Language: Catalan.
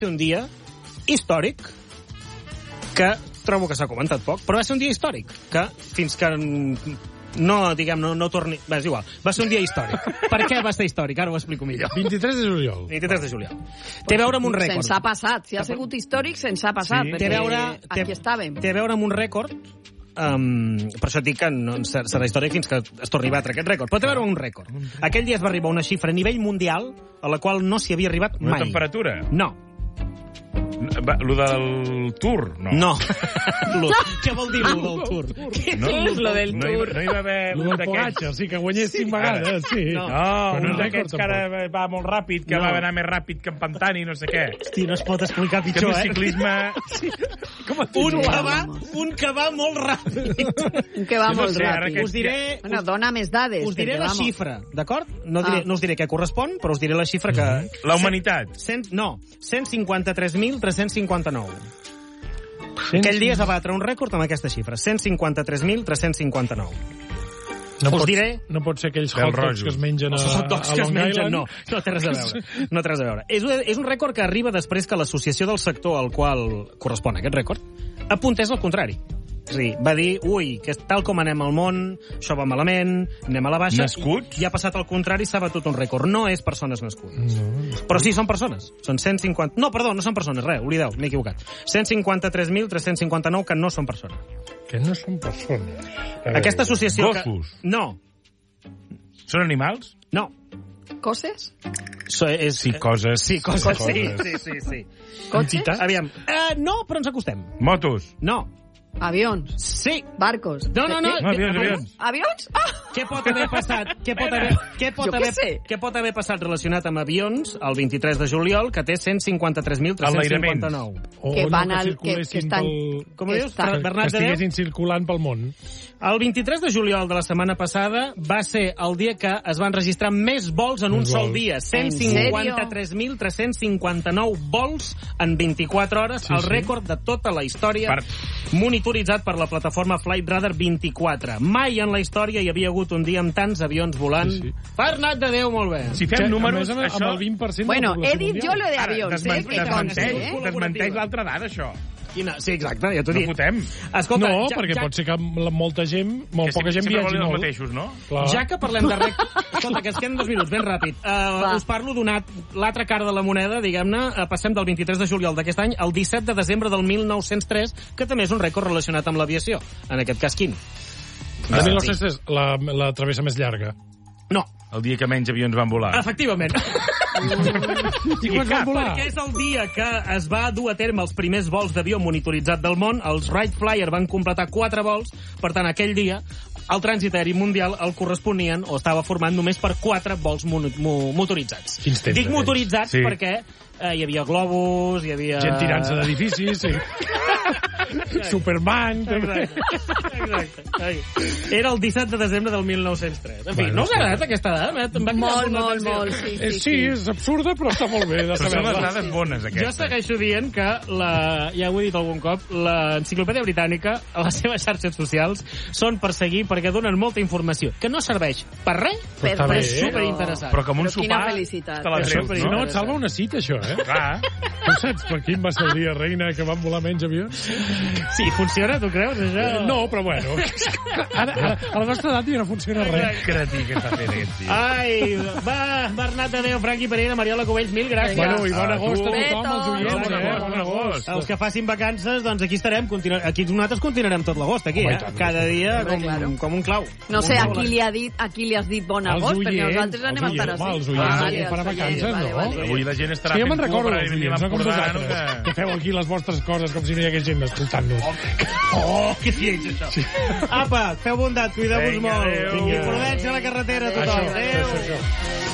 un dia històric que trobo que s'ha comentat poc, però va ser un dia històric que fins que no torni... Va, és igual. Va ser un dia històric. Per què va ser històric? Ara ho explico millor. 23 de juliol. 23 de juliol. Té a veure amb un rècord. Se'ns ha passat. Si ha sigut històric, se'ns ha passat. Sí. Perquè aquí estàvem. Té a veure amb un rècord. Per això et dic que no serà històric fins que es torni a batre aquest rècord. Però té a veure amb un rècord. Aquell dia es va arribar a una xifra a nivell mundial a la qual no s'hi havia arribat mai. Una temperatura? No. Lo del Tour? No. Què vol dir lo del Tour? Què és lo del Tour? No hi va haver... Lo del Pogacar, sí, que guanyés 5 vegades, sí. No, un d'aquests que ara va molt ràpid, que va anar més ràpid que en Pantani, no sé què. Hosti, no es pot explicar Que pitjor, el ciclisme... Un que va molt ràpid. Un que va molt ràpid. Us diré... Bueno, dona més dades. Us diré la xifra, d'acord? No us diré què correspon, però us diré la xifra que... La humanitat. No, 153.359. Aquell dia es va batre un rècord amb aquesta xifra, 153.359. No pot ser aquells hot dogs que es mengen a Long Island? No té res a veure. No té res a veure. És un rècord que arriba després que l'associació del sector al qual correspon aquest rècord apuntés al contrari. És a dir, va dir, que tal com anem al món, això va malament, anem a la baixa... Nascuts? I ha passat al contrari, s'ha batut un rècord. No és persones nascudes. Però sí, són persones. Són 150... No, perdó, no són persones, oblideu, m'he equivocat. 153.359 que no són persones. Que no són persones. Aquesta associació... Gossos? No. Són animals? No. Coses? Sí, coses. Sí. Cotxes? Aviam. No, però ens acostem. Motos? No. Avions? Sí. Barcos? No. Avions. Avions? Què pot haver passat? Què pot haver passat relacionat amb avions el 23 de juliol, que té 153.359? Que van al... Que estan... Com ho dius? Que estiguessin circulant pel món. El 23 de juliol de la setmana passada va ser el dia que es van registrar més vols en un sol dia. 153.359 vols en 24 hores, el rècord de tota la història, monitoritzat per la plataforma Flightradar 24. Mai en la història hi havia hagut un dia amb tants avions volant. Per nat de Déu, molt bé. Si fem números, amb això... el 20% Bueno, he dit jo lo de Ara, avions, desmenteix l'altra dada, això. Sí, exacte, ja t'ho dic. No fotem. Escolta, no, perquè pot ser que molta gent, poca gent viatgi molt. Els mateixos, no? Ja que parlem de rècord... Escolta, que es queden 2 minuts, ben ràpid. Us parlo l'altra cara de la moneda, diguem-ne. Passem del 23 de juliol d'aquest any al 17 de desembre del 1903, que també és un rècord relacionat amb l'aviació. En aquest cas, quin? De 1903, la travessa més llarga. No. El dia que menys avions van volar. Efectivament. I quan van volar? Perquè és el dia que es va dur a terme els primers vols d'avió monitoritzat del món. Els Wright Flyer van completar 4 vols. Per tant, aquell dia, el trànsit aeri mundial el corresponien o estava format només per 4 vols motoritzats. Quins temps, dic motoritzats perquè hi havia globus, hi havia... Gent tirant-se d'edificis, sí. Superman... Exacte. Era el 17 de desembre del 1903. En fi, no us ha agradat aquesta dada? Molt. Sí, és absurda, però està molt bé. Però són les dades bones, aquestes. Jo segueixo dient que, ja ho he dit algun cop, l'Enciclopèdia Britànica, a les seves xarxes socials, són per seguir, perquè donen molta informació, que no serveix per res, però és superinteressant. Però com un sopar... Quina te felicitat. la treus, Si no, et salva una cita, això, Clar. Tu saps per quin va ser el dia, reina, que van volar menys avions? Sí, funciona, tu creus, això? No, però bueno. Ara, a la nostra edat ja no funciona res. Cretí que està fent aquest tio. Ai, va, Bernat de Déu, Franqui Pereira, Mariola Cubells, mil gràcies. Bueno, i bon agost a tothom, els oients. Bon agost. Els que facin vacances, doncs aquí estarem. Aquí nosaltres continuarem tot l'agost, aquí, cada dia com un clau. No sé, a qui li has dit bon agost, perquè nosaltres anem a estar així. Els oients faran vacances, no? Avui la gent estarà fent cua. Jo me'n recordo dels oients, no com vosaltres, que feu aquí les vostres coses com si no hi hagués gent escoltant-nos. Que lleig, això. Apa, feu bondat, cuideu-vos molt. I prudència a la carretera, tothom. Adéu.